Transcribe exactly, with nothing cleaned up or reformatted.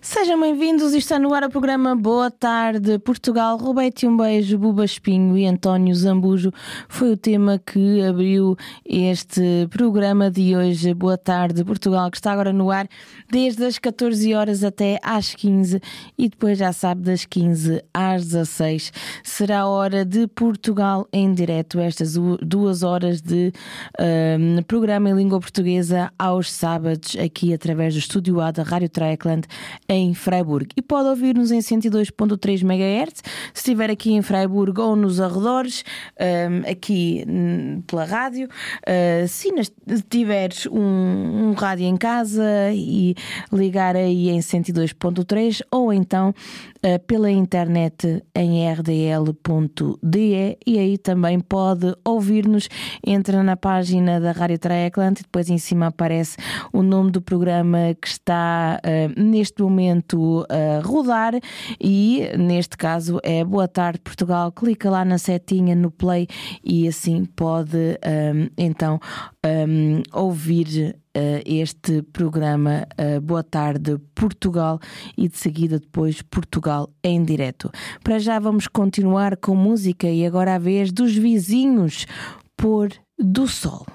Sejam bem-vindos, está no ar o programa Boa Tarde Portugal. Roubei-te um beijo, Buba Espinho e António Zambujo foi o tema que abriu este programa de hoje. Boa Tarde Portugal, que está agora no ar desde as catorze horas até às quinze e depois já sabe, das quinze às dezasseis será a hora de Portugal em direto, estas duas horas de um, programa em língua portuguesa aos sábados aqui através do Estúdio A da Rádio Dreieckland em Freiburg, e pode ouvir-nos em cento e dois ponto três megahertz se estiver aqui em Freiburg ou nos arredores, um, aqui um, pela rádio. Uh, se tiveres um, um rádio em casa e ligar aí em cento e dois ponto três, ou então uh, pela internet em r d l ponto d e, e aí também pode ouvir-nos. Entra na página da Rádio Dreieckland e depois em cima aparece o nome do programa que está uh, neste momento a rodar, e neste caso é Boa Tarde Portugal. Clica lá na setinha no play e assim pode um, então um, ouvir uh, este programa uh, Boa Tarde Portugal, e de seguida depois Portugal em direto. Para já vamos continuar com música, e agora a vez dos Vizinhos, Pôr do Sol.